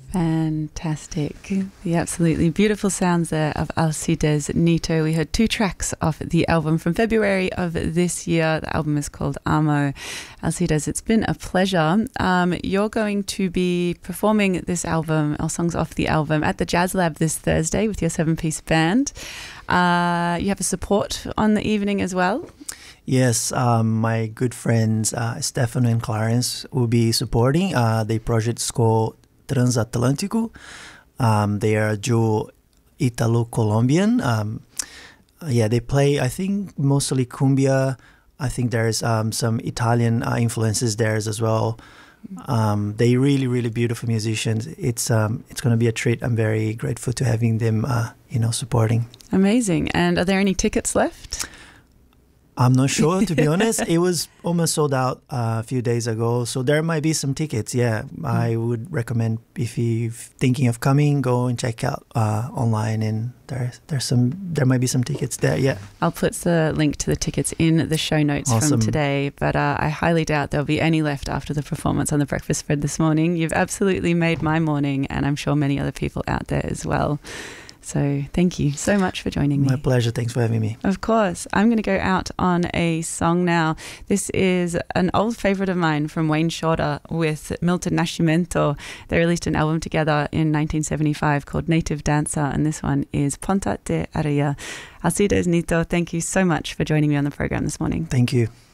Fantastic. The absolutely beautiful sounds there of Alcides Nito. We heard 2 tracks off the album from February of this year. The album is called Amo. Alcides, it's been a pleasure. You're going to be performing this album, or songs off the album, at the Jazz Lab this Thursday with your 7-piece band. You have a support on the evening as well? Yes, my good friends Stefano and Clarence will be supporting. The project is called Transatlântico. They are duo Italo-Colombian. They play, I think, mostly cumbia. I think there's some Italian influences there as well. They really, really beautiful musicians. It's going to be a treat. I'm very grateful to having them, supporting. Amazing. And are there any tickets left? I'm not sure, to be honest. It was almost sold out a few days ago, so there might be some tickets. Yeah, I would recommend, if you're thinking of coming, go and check out online, and there might be some tickets there. Yeah, I'll put the link to the tickets in the show notes from today. But I highly doubt there'll be any left after the performance on the breakfast spread this morning. You've absolutely made my morning, and I'm sure many other people out there as well. So thank you so much for joining me. My pleasure. Thanks for having me. Of course. I'm going to go out on a song now. This is an old favourite of mine from Wayne Shorter with Milton Nascimento. They released an album together in 1975 called Native Dancer, and this one is Ponta de Areia. Alcides Nito, thank you so much for joining me on the program this morning. Thank you.